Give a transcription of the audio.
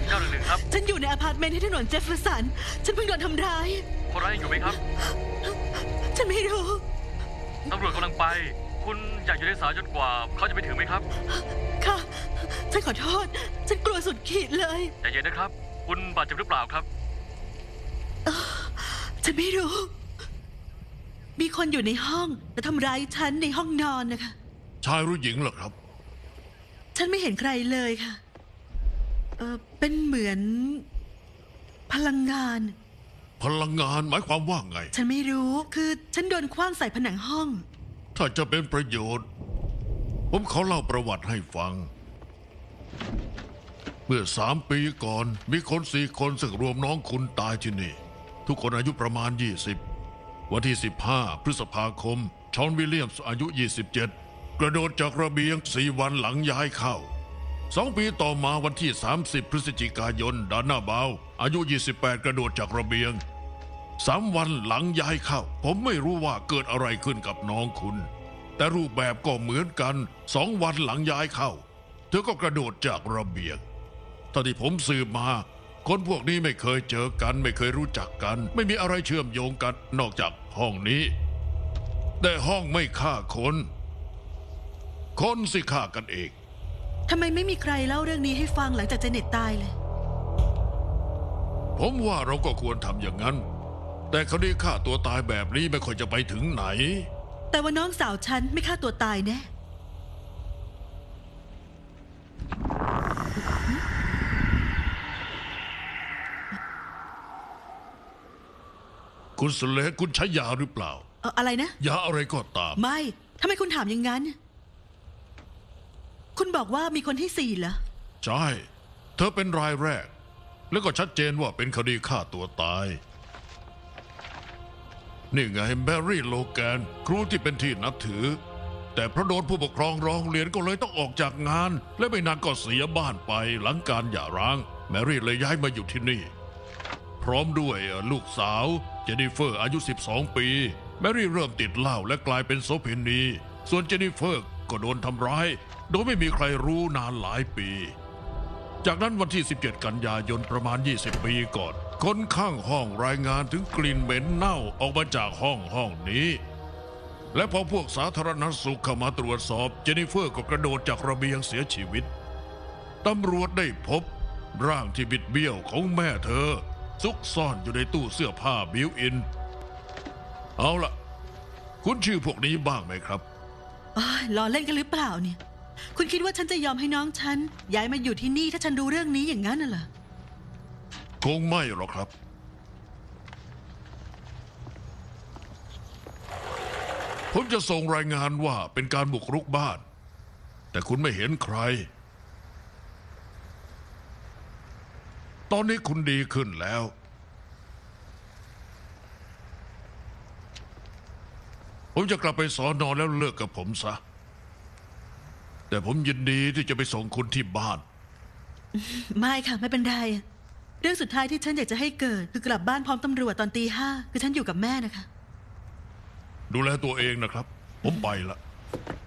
911ครับฉันอยู่ในอพาร์ตเมนต์ที่ถนนเจฟเฟอร์สันฉันเพิ่งโดนทำร้ายคนร้ายยังอยู่ไหมครับฉันไม่รู้ตำรวจกำลังไปคุณอยากอยู่ในสายจนกว่าเขาจะไปถึงไหมครับค่ะฉันขอโทษฉันกลัวสุดขีดเลยใจเย็นนะครับคุณบาดเจ็บหรือเปล่าครับฉันไม่รู้มีคนอยู่ในห้องแต่ทำร้ายฉันในห้องนอนนะคะชายหรือหญิงเหรอครับฉันไม่เห็นใครเลยค่ะเป็นเหมือนพลังงานหมายความว่าไงฉันไม่รู้คือฉันโดนขว้างใส่ผนังห้องถ้าจะเป็นประโยชน์ผมขอเล่าประวัติให้ฟังเมื่อ3 ปีก่อนมีคน4 คนซึ่งรวมน้องคุณตายที่นี่ทุกคนอายุประมาณ20วันที่15 พฤษภาคมชอนวิลเลียมส์อายุ27กระโดดจากระเบียง4 วันหลังย้ายเข้า2 ปีต่อมาวันที่30 พฤศจิกายนดาน่าบาวอายุ28กระโดดจากระเบียง3 วันหลังย้ายเข้าผมไม่รู้ว่าเกิดอะไรขึ้นกับน้องคุณแต่รูปแบบก็เหมือนกัน2 วันหลังย้ายเข้าเธอก็กระโดดจากระเบียงเท่าที่ผมสืบมาคนพวกนี้ไม่เคยเจอกันไม่เคยรู้จักกันไม่มีอะไรเชื่อมโยงกันนอกจากห้องนี้แต่ห้องไม่ฆ่าคนสิฆ่ากันเองทำไมไม่มีใครเล่าเรื่องนี้ให้ฟังหลังจากเจเน็ตตายเลยผมว่าเราก็ควรทำอย่างนั้นแต่คดีฆ่าตัวตายแบบนี้ไม่ค่อยจะไปถึงไหนแต่ว่าน้องสาวฉันไม่ฆ่าตัวตายแน่คุณสุเลขคุณใช้ยาหรือเปล่าอะไรนะยาอะไรก็ตามไม่ทำไมคุณถามอย่างนั้นคุณบอกว่ามีคนที่4เหรอใช่เธอเป็นรายแรกแล้วก็ชัดเจนว่าเป็นคดีฆ่าตัวตายนี่ไงแบร์รี่โลแกนครูที่เป็นที่นับถือแต่เพราะโดนผู้ปกครองร้องเรียนก็เลยต้องออกจากงานและไม่นานก็เสียบ้านไปหลังการหย่าร้างแมรี่เลยย้ายมาอยู่ที่นี่พร้อมด้วยลูกสาวเจนนิเฟอร์อายุ12 ปีแมรี่เริ่มติดเหล้าและกลายเป็นโสเภณีส่วนเจนนิเฟอร์ก็โดนทำร้ายโดยไม่มีใครรู้นานหลายปีจากนั้นวันที่17 กันยายนประมาณ20 ปีก่อนคนข้างห้องรายงานถึงกลิ่นเหม็นเน่าออกมาจากห้องนี้และพอพวกสาธารณสุขเข้ามาตรวจสอบเจนนิเฟอร์ก็กระโดดจากระเบียงเสียชีวิตตำรวจได้พบร่างที่บิดเบี้ยวของแม่เธอซุกซ่อนอยู่ในตู้เสื้อผ้าบิวอินเอาล่ะคุณชื่อพวกนี้บ้างไหมครับล้อเล่นกันหรือเปล่าเนี่ยคุณคิดว่าฉันจะยอมให้น้องฉันย้ายมาอยู่ที่นี่ถ้าฉันรู้เรื่องนี้อย่างนั้นน่ะเหรอคงไม่หรอกครับผมจะส่งรายงานว่าเป็นการบุกรุกบ้านแต่คุณไม่เห็นใครตอนนี้คุณดีขึ้นแล้วผมจะกลับไปสอนอแล้วเลิกกับผมซะแต่ผมยินดีที่จะไปส่งคุณที่บ้านไม่ค่ะไม่เป็นไรเรื่องสุดท้ายที่ฉันอยากจะให้เกิดคือกลับบ้านพร้อมตำรวจตอนตี 5คือฉันอยู่กับแม่นะคะดูแลตัวเองนะครับผมไปละ